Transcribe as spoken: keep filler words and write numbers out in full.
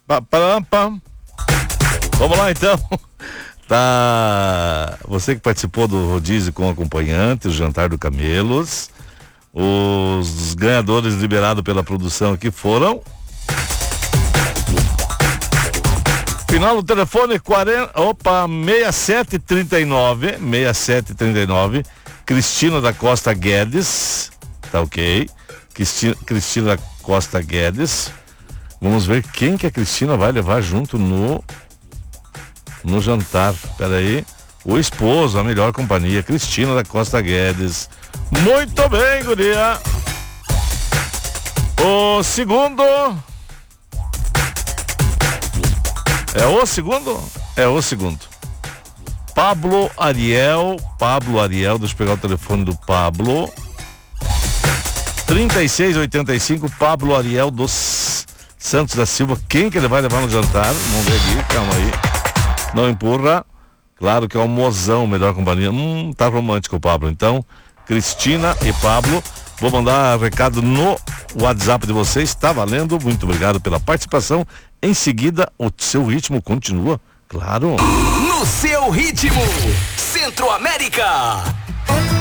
pá, pá, pá. Vamos lá então. Tá. Você que participou do rodízio com acompanhante, o jantar do Camelos. Os ganhadores liberados pela produção aqui foram. Final do telefone quarenta, opa, sessenta e sete trinta e nove, sessenta e sete trinta e nove. Cristina da Costa Guedes. Tá ok. Cristina, Cristina da Costa Guedes. Vamos ver quem que a Cristina vai levar junto no no jantar. Pera aí. O esposo, a melhor companhia, Cristina da Costa Guedes. Muito bem, guria. O segundo. É o segundo? É o segundo. Pablo Ariel. Pablo Ariel, deixa eu pegar o telefone do Pablo. trinta e seis oitenta e cinco, Pablo Ariel dos Santos da Silva. Quem que ele vai levar no jantar? Vamos ver aqui, calma aí. Não empurra. Claro que é o mozão, melhor companhia. Hum, tá romântico o Pablo. Então, Cristina e Pablo, vou mandar recado no WhatsApp de vocês. Tá valendo. Muito obrigado pela participação. Em seguida, o seu ritmo continua. Claro. No seu ritmo, Centro América.